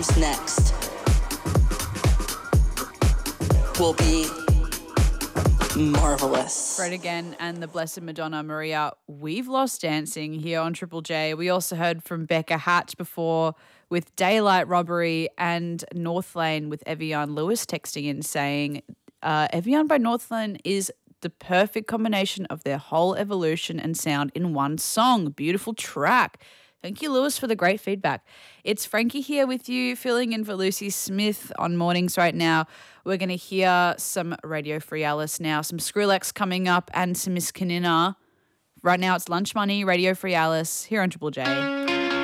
next will be marvelous. Fred again and the Blessed Madonna Maria. We've lost dancing here on Triple J. We also heard from Becca Hatch before with Daylight Robbery, and Northlane with Evian Lewis texting in saying Evian by Northlane is the perfect combination of their whole evolution and sound in one song. Beautiful track. Thank you, Lewis, for the great feedback. It's Frankie here with you, filling in for Lucy Smith on mornings right now. We're going to hear some Radio Free Alice now, some Skrillex coming up, and some Miss Kanina. Right now it's Lunch Money, Radio Free Alice, here on Triple J.